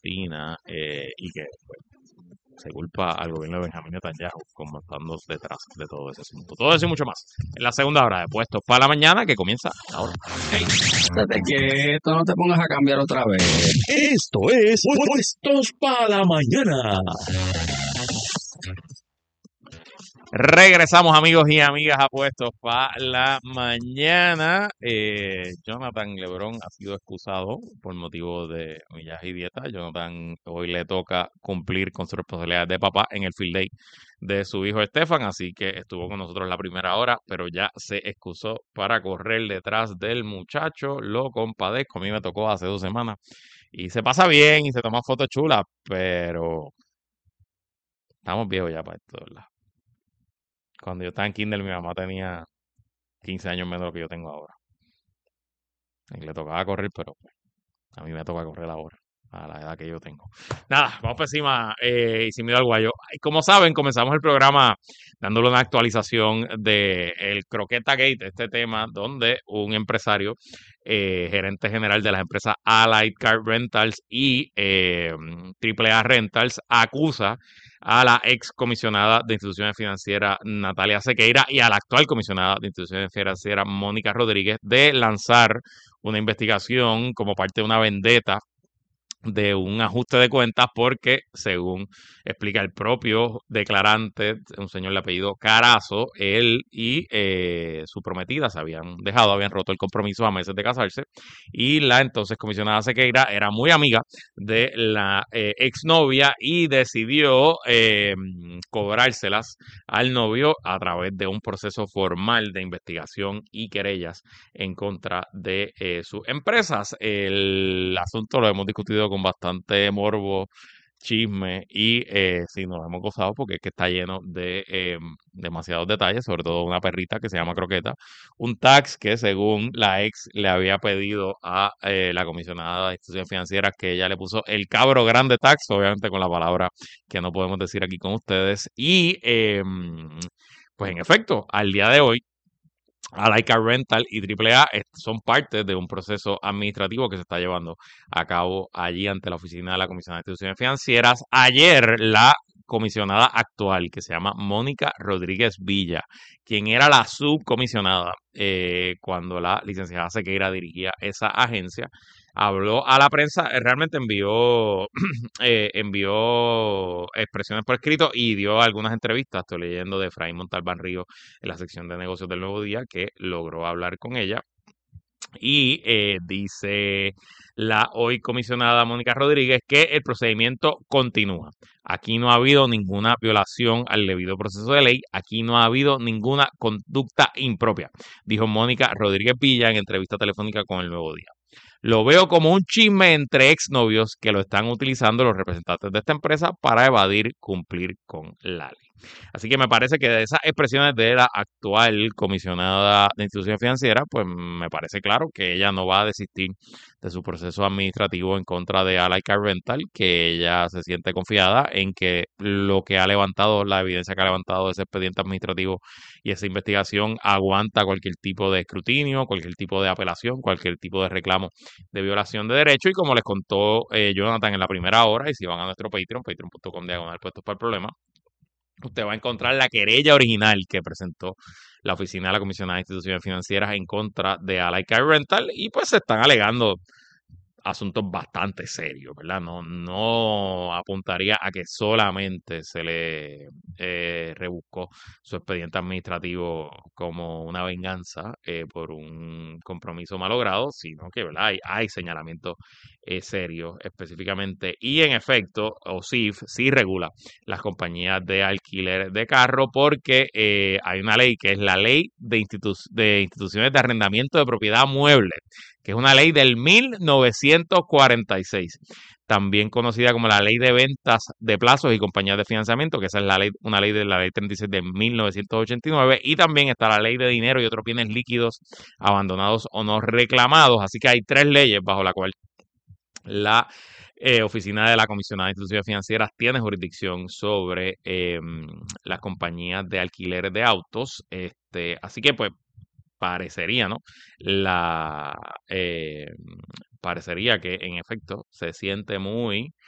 Latina y que pues, se culpa al gobierno de Benjamín Netanyahu como estando detrás de todo ese asunto. Todo eso y mucho más en la segunda hora de Puestos para la Mañana que comienza ahora. Hey, espérate que esto no te pongas a cambiar otra vez. Esto es Puestos para la Mañana. Regresamos amigos y amigas a Puestos para la Mañana. Jonathan Lebrón ha sido excusado por motivo de millaje y dieta. Jonathan hoy le toca cumplir con sus responsabilidades de papá en el field day de su hijo Estefan, así que estuvo con nosotros la primera hora, pero ya se excusó para correr detrás del muchacho. Lo compadezco, a mí me tocó hace 2 semanas y se pasa bien y se toma fotos chulas, pero estamos viejos ya para esto, ¿verdad? Cuando yo estaba en kinder, mi mamá tenía 15 años menos de lo que yo tengo ahora. Y le tocaba correr, pero pues, a mí me toca correr ahora, a la edad que yo tengo. Nada, vamos por encima y sin miedo al guayo. Como saben, comenzamos el programa dándole una actualización de el Croqueta Gate, este tema donde un empresario, gerente general de las empresas Allied Car Rentals y AAA Rentals, acusa a la ex comisionada de instituciones financieras Natalia Sequeira y a la actual comisionada de instituciones financieras Mónica Rodríguez de lanzar una investigación como parte de una vendetta de un ajuste de cuentas porque, según explica el propio declarante, un señor de apellido Carazo, él y su prometida se habían dejado, habían roto el compromiso a meses de casarse y la entonces comisionada Sequeira era muy amiga de la exnovia y decidió cobrárselas al novio a través de un proceso formal de investigación y querellas en contra de sus empresas. El asunto lo hemos discutido con bastante morbo, chisme y sí, nos hemos gozado porque es que está lleno de demasiados detalles, sobre todo una perrita que se llama Croqueta, un tax que según la ex le había pedido a la comisionada de instituciones financieras que ella le puso el cabro grande tax, obviamente con la palabra que no podemos decir aquí con ustedes y pues en efecto, al día de hoy Alaika Rental y AAA son parte de un proceso administrativo que se está llevando a cabo allí ante la oficina de la Comisión de Instituciones Financieras. Ayer la comisionada actual, que se llama Mónica Rodríguez Villa, quien era la subcomisionada cuando la licenciada Sequeira dirigía esa agencia, habló a la prensa, realmente envió expresiones por escrito y dio algunas entrevistas. Estoy leyendo de Efraín Montalbán Río en la sección de negocios del Nuevo Día, que logró hablar con ella. Y dice la hoy comisionada Mónica Rodríguez que el procedimiento continúa. Aquí no ha habido ninguna violación al debido proceso de ley, aquí no ha habido ninguna conducta impropia, dijo Mónica Rodríguez Villa en entrevista telefónica con el Nuevo Día. Lo veo como un chisme entre exnovios que lo están utilizando los representantes de esta empresa para evadir cumplir con la ley. Así que me parece que de esas expresiones de la actual comisionada de instituciones financieras, pues me parece claro que ella no va a desistir de su proceso administrativo en contra de Ally Car Rental, que ella se siente confiada en que lo que ha levantado, la evidencia que ha levantado ese expediente administrativo y esa investigación aguanta cualquier tipo de escrutinio, cualquier tipo de apelación, cualquier tipo de reclamo de violación de derecho. Y como les contó Jonathan en la primera hora, y si van a nuestro Patreon, patreon.com/diagonal puestos para el problema, usted va a encontrar la querella original que presentó la oficina de la comisionada de instituciones financieras en contra de Ally Car Rental y pues se están alegando asuntos bastante serios, ¿verdad? No apuntaría a que solamente se le rebuscó su expediente administrativo como una venganza por un compromiso malogrado, sino que, ¿verdad? Hay señalamientos serios específicamente. Y en efecto, OSIF sí regula las compañías de alquiler de carro porque hay una ley que es la Ley de Instituciones de Arrendamiento de Propiedad Mueble, que es una ley del 1946, también conocida como la Ley de Ventas de Plazos y Compañías de Financiamiento, que esa es una ley de la Ley 36 de 1989, y también está la Ley de Dinero y otros bienes líquidos abandonados o no reclamados. Así que hay tres leyes bajo la cual la oficina de la comisionada de instituciones financieras tiene jurisdicción sobre las compañías de alquileres de autos. Así que pues parecería, ¿no? La parecería que en efecto se siente muy